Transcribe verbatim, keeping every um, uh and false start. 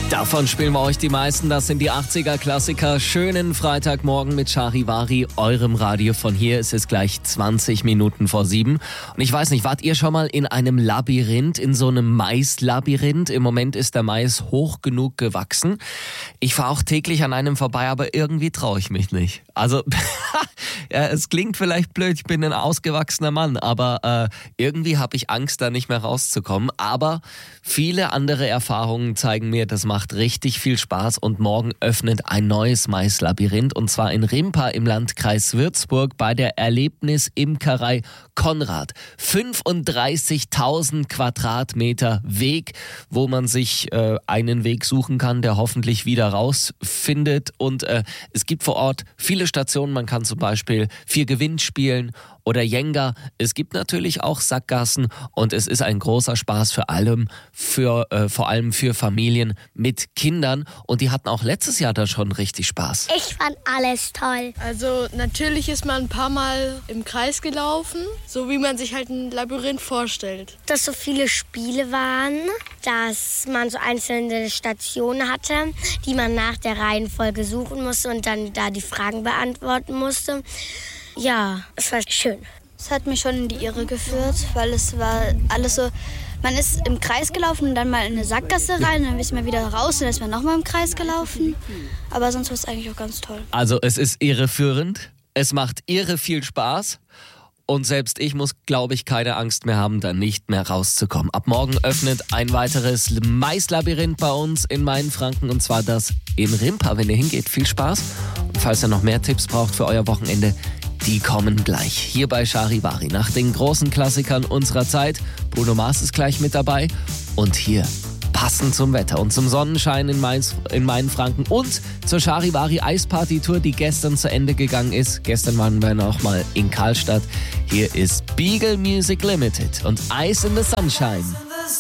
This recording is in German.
Davon spielen wir euch die meisten. Das sind die achtziger-Klassiker. Schönen Freitagmorgen mit Charivari, eurem Radio von hier. Es ist gleich zwanzig Minuten vor sieben. Und ich weiß nicht, wart ihr schon mal in einem Labyrinth, in so einem Maislabyrinth? Im Moment ist der Mais hoch genug gewachsen. Ich fahre auch täglich an einem vorbei, aber irgendwie traue ich mich nicht. Also, ja, es klingt vielleicht blöd, ich bin ein ausgewachsener Mann, aber äh, irgendwie habe ich Angst, da nicht mehr rauszukommen. Aber viele andere Erfahrungen zeigen mir, das macht richtig viel Spaß und morgen öffnet ein neues Maislabyrinth und zwar in Rimpa im Landkreis Würzburg bei der Erlebnisimkerei Konrad. fünfunddreißigtausend Quadratmeter Weg, wo man sich äh, einen Weg suchen kann, der hoffentlich wieder rausfindet und äh, es gibt vor Ort viele Stationen, man kann zum Beispiel vier Gewinn spielen oder Jenga. Es gibt natürlich auch Sackgassen und es ist ein großer Spaß für allem, für äh, vor allem für Familien mit Kindern und die hatten auch letztes Jahr da schon richtig Spaß. Ich fand alles toll. Also natürlich ist man ein paar Mal im Kreis gelaufen, so wie man sich halt ein Labyrinth vorstellt. Dass so viele Spiele waren, dass man so einzelne Stationen hatte, die man nach der Reihenfolge suchen musste und dann da die Fragen beantworten musste. Ja, es war schön. Es hat mich schon in die Irre geführt, weil es war alles so, man ist im Kreis gelaufen und dann mal in eine Sackgasse rein, dann ist man wieder raus und dann ist man nochmal im Kreis gelaufen. Aber sonst war es eigentlich auch ganz toll. Also es ist irreführend, es macht irre viel Spaß. Und selbst ich muss, glaube ich, keine Angst mehr haben, da nicht mehr rauszukommen. Ab morgen öffnet ein weiteres Maislabyrinth bei uns in Mainfranken und zwar das in Rimpa. Wenn ihr hingeht, viel Spaß. Und falls ihr noch mehr Tipps braucht für euer Wochenende, die kommen gleich. Hier bei Charivari nach den großen Klassikern unserer Zeit. Bruno Mars ist gleich mit dabei. Und hier passend zum Wetter und zum Sonnenschein in, Mainz, in Mainfranken und zur Charivari Eisparty-Tour, die gestern zu Ende gegangen ist. Gestern waren wir noch mal in Karlstadt. Hier ist Beagle Music Limited und Ice in the Sunshine.